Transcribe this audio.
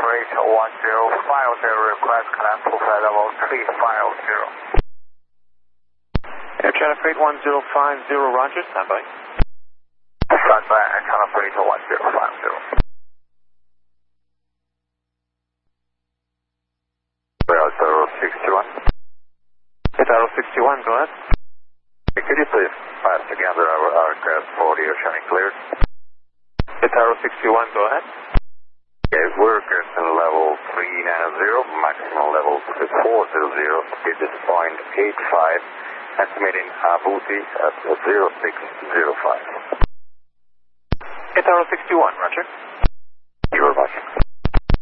Freight 1050, request climb to flight level 350. Air China Freight 1050, roger, standby. Standby, Air China Freight 1050. Tower 61. Tower 61, go ahead. Could you please pass together our aircraft for the oceanic cleared? Tower 61, go ahead. Okay, we're cresting level 390, maximum level 400, speed is 0.85, estimating Abuti at 0605. Tower 61, roger.